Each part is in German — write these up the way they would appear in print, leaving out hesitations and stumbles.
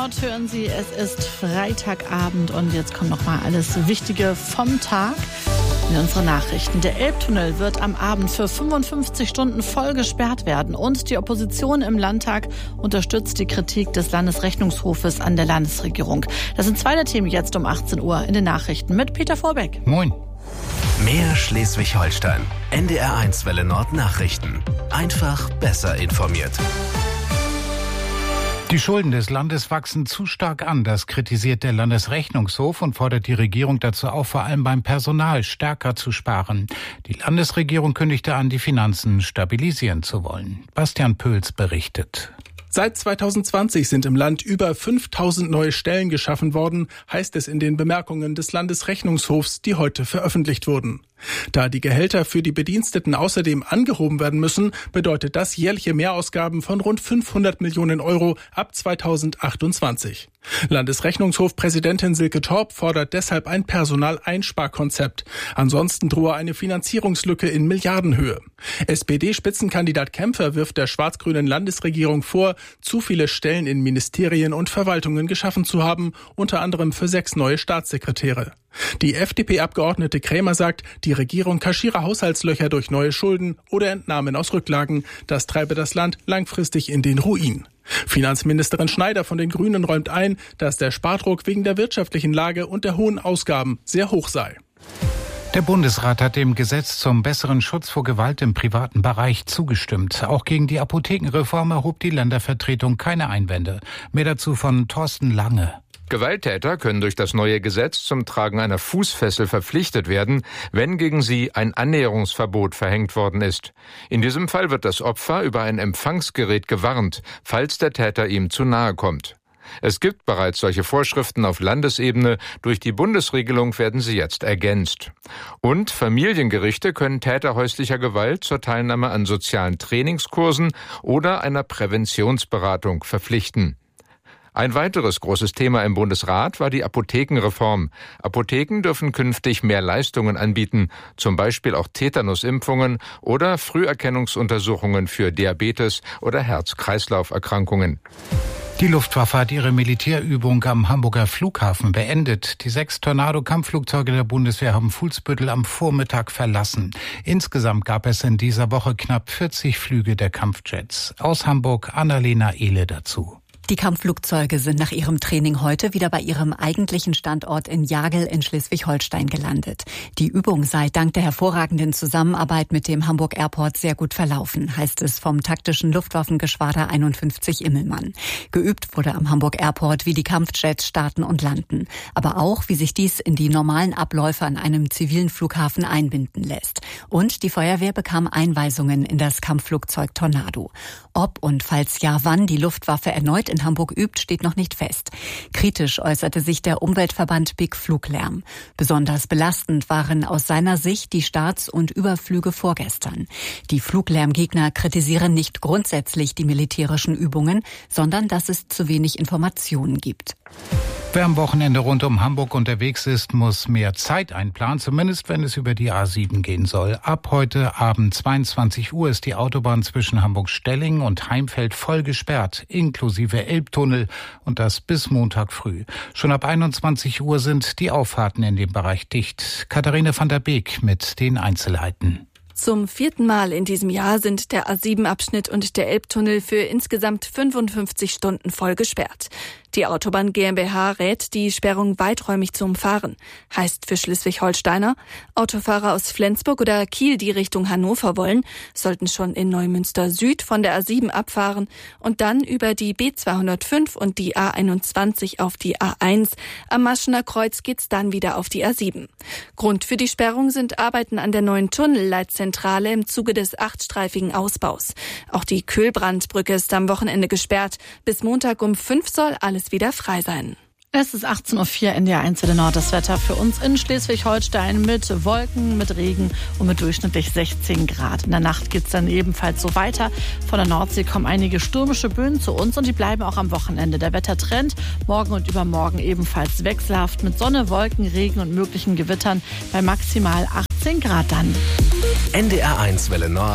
Nord hören Sie, es ist Freitagabend und jetzt kommt noch mal alles Wichtige vom Tag in unsere Nachrichten. Der Elbtunnel wird am Abend für 55 Stunden voll gesperrt werden und die Opposition im Landtag unterstützt die Kritik des Landesrechnungshofes an der Landesregierung. Das sind zwei der Themen jetzt um 18 Uhr in den Nachrichten mit Peter Vorbeck. Moin. Mehr Schleswig-Holstein. NDR1 Welle Nord Nachrichten. Einfach besser informiert. Die Schulden des Landes wachsen zu stark an. Das kritisiert der Landesrechnungshof und fordert die Regierung dazu auf, vor allem beim Personal stärker zu sparen. Die Landesregierung kündigte an, die Finanzen stabilisieren zu wollen. Bastian Pöls berichtet. Seit 2020 sind im Land über 5.000 neue Stellen geschaffen worden, heißt es in den Bemerkungen des Landesrechnungshofs, die heute veröffentlicht wurden. Da die Gehälter für die Bediensteten außerdem angehoben werden müssen, bedeutet das jährliche Mehrausgaben von rund 500 Millionen Euro ab 2028. Landesrechnungshofpräsidentin Silke Torp fordert deshalb ein Personaleinsparkonzept. Ansonsten drohe eine Finanzierungslücke in Milliardenhöhe. SPD-Spitzenkandidat Kämpfer wirft der schwarz-grünen Landesregierung vor, zu viele Stellen in Ministerien und Verwaltungen geschaffen zu haben, unter anderem für 6 neue Staatssekretäre. Die FDP-Abgeordnete Krämer sagt, die Regierung kaschiere Haushaltslöcher durch neue Schulden oder Entnahmen aus Rücklagen. Das treibe das Land langfristig in den Ruin. Finanzministerin Schneider von den Grünen räumt ein, dass der Spardruck wegen der wirtschaftlichen Lage und der hohen Ausgaben sehr hoch sei. Der Bundesrat hat dem Gesetz zum besseren Schutz vor Gewalt im privaten Bereich zugestimmt. Auch gegen die Apothekenreform erhob die Ländervertretung keine Einwände. Mehr dazu von Thorsten Lange. Gewalttäter können durch das neue Gesetz zum Tragen einer Fußfessel verpflichtet werden, wenn gegen sie ein Annäherungsverbot verhängt worden ist. In diesem Fall wird das Opfer über ein Empfangsgerät gewarnt, falls der Täter ihm zu nahe kommt. Es gibt bereits solche Vorschriften auf Landesebene, durch die Bundesregelung werden sie jetzt ergänzt. Und Familiengerichte können Täter häuslicher Gewalt zur Teilnahme an sozialen Trainingskursen oder einer Präventionsberatung verpflichten. Ein weiteres großes Thema im Bundesrat war die Apothekenreform. Apotheken dürfen künftig mehr Leistungen anbieten, zum Beispiel auch Tetanusimpfungen oder Früherkennungsuntersuchungen für Diabetes oder Herz-Kreislauf-Erkrankungen. Die Luftwaffe hat ihre Militärübung am Hamburger Flughafen beendet. Die 6 Tornado-Kampfflugzeuge der Bundeswehr haben Fuhlsbüttel am Vormittag verlassen. Insgesamt gab es in dieser Woche knapp 40 Flüge der Kampfjets. Aus Hamburg Annalena Ehle dazu. Die Kampfflugzeuge sind nach ihrem Training heute wieder bei ihrem eigentlichen Standort in Jagel in Schleswig-Holstein gelandet. Die Übung sei dank der hervorragenden Zusammenarbeit mit dem Hamburg Airport sehr gut verlaufen, heißt es vom taktischen Luftwaffengeschwader 51 Immelmann. Geübt wurde am Hamburg Airport, wie die Kampfjets starten und landen, aber auch, wie sich dies in die normalen Abläufe an einem zivilen Flughafen einbinden lässt. Und die Feuerwehr bekam Einweisungen in das Kampfflugzeug Tornado. Ob und falls ja wann die Luftwaffe erneut in Hamburg übt, steht noch nicht fest. Kritisch äußerte sich der Umweltverband Big Fluglärm. Besonders belastend waren aus seiner Sicht die Starts und Überflüge vorgestern. Die Fluglärmgegner kritisieren nicht grundsätzlich die militärischen Übungen, sondern dass es zu wenig Informationen gibt. Wer am Wochenende rund um Hamburg unterwegs ist, muss mehr Zeit einplanen, zumindest wenn es über die A7 gehen soll. Ab heute Abend 22 Uhr ist die Autobahn zwischen Hamburg-Stellingen und Heimfeld voll gesperrt, inklusive Elbtunnel, und das bis Montag früh. Schon ab 21 Uhr sind die Auffahrten in dem Bereich dicht. Katharina van der Beek mit den Einzelheiten. Zum 4. Mal in diesem Jahr sind der A7-Abschnitt und der Elbtunnel für insgesamt 55 Stunden voll gesperrt. Die Autobahn GmbH rät, die Sperrung weiträumig zu umfahren. Heißt für Schleswig-Holsteiner, Autofahrer aus Flensburg oder Kiel, die Richtung Hannover wollen, sollten schon in Neumünster Süd von der A7 abfahren und dann über die B205 und die A21 auf die A1. Am Maschener Kreuz geht's dann wieder auf die A7. Grund für die Sperrung sind Arbeiten an der neuen Tunnelleitzentrale im Zuge des 8-streifigen Ausbaus. Auch die Köhlbrandbrücke ist am Wochenende gesperrt. Bis Montag um 5 soll alles wieder frei sein. Es ist 18.04 Uhr in der NDR1 Welle Nord. Das Wetter für uns in Schleswig-Holstein mit Wolken, mit Regen und mit durchschnittlich 16 Grad. In der Nacht geht's dann ebenfalls so weiter. Von der Nordsee kommen einige stürmische Böen zu uns und die bleiben auch am Wochenende. Der Wettertrend morgen und übermorgen ebenfalls wechselhaft mit Sonne, Wolken, Regen und möglichen Gewittern bei maximal 18 Grad dann. NDR1 Welle Nord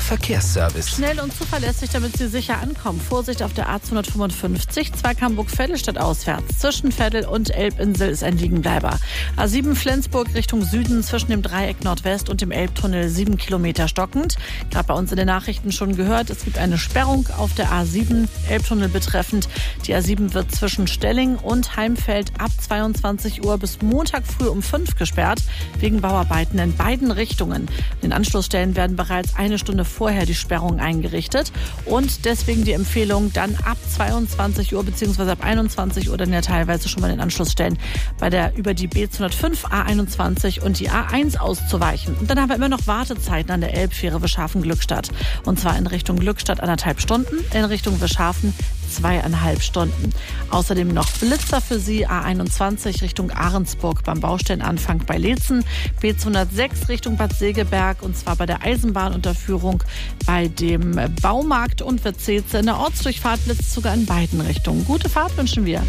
Verkehrsservice. Schnell und zuverlässig, damit Sie sicher ankommen. Vorsicht auf der A255, Zweig Hamburg-Vettelstadt auswärts. Zwischen Veddel und Elbinsel ist ein Liegenbleiber. A7 Flensburg Richtung Süden zwischen dem Dreieck Nordwest und dem Elbtunnel 7 Kilometer stockend. Gerade bei uns in den Nachrichten schon gehört, es gibt eine Sperrung auf der A7 Elbtunnel betreffend. Die A7 wird zwischen Stelling und Heimfeld ab 22 Uhr bis Montag früh um 5 gesperrt, wegen Bauarbeiten in beiden Richtungen. In den Anschlussstellen werden bereits eine Stunde vorher die Sperrung eingerichtet und deswegen die Empfehlung, dann ab 22 Uhr bzw. ab 21 Uhr dann ja teilweise schon mal in den Anschlussstellen über die B205, A21 und die A1 auszuweichen. Und dann haben wir immer noch Wartezeiten an der Elbfähre Wischhafen-Glückstadt. Und zwar in Richtung Glückstadt 1,5 Stunden, in Richtung Wischhafen 2,5 Stunden. Außerdem noch Blitzer für Sie, A21 Richtung Ahrensburg beim Baustellenanfang bei Leetzen, B206 Richtung Bad Segeberg und zwar bei der Eisenbahnunterführung bei dem Baumarkt und Witzeze. In der Ortsdurchfahrt blitzt sogar in beiden Richtungen. Gute Fahrt wünschen wir.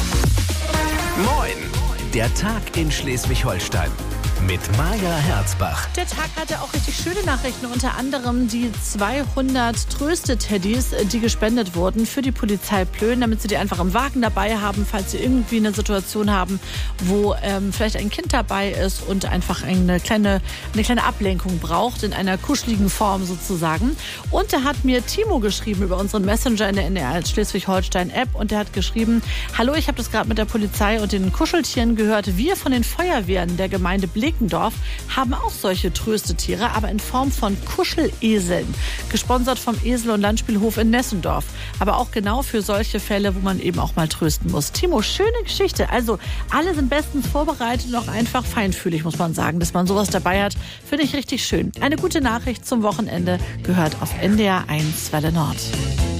Moin! Der Tag in Schleswig-Holstein. Mit Maja Herzbach. Der Tag hatte auch richtig schöne Nachrichten, unter anderem die 200 Tröste-Teddys, die gespendet wurden für die Polizei Plön, damit sie die einfach im Wagen dabei haben, falls sie irgendwie eine Situation haben, wo vielleicht ein Kind dabei ist und einfach eine kleine Ablenkung braucht, in einer kuscheligen Form sozusagen. Und da hat mir Timo geschrieben über unseren Messenger in der NDR Schleswig-Holstein-App und der hat geschrieben: Hallo, ich habe das gerade mit der Polizei und den Kuscheltieren gehört. Wir von den Feuerwehren der Gemeinde Bleckendorf haben auch solche Tröstetiere, aber in Form von Kuscheleseln. Gesponsert vom Esel- und Landspielhof in Nessendorf. Aber auch genau für solche Fälle, wo man eben auch mal trösten muss. Timo, schöne Geschichte. Also alle sind bestens vorbereitet und auch einfach feinfühlig, muss man sagen, dass man sowas dabei hat. Finde ich richtig schön. Eine gute Nachricht zum Wochenende gehört auf NDR 1 Welle Nord.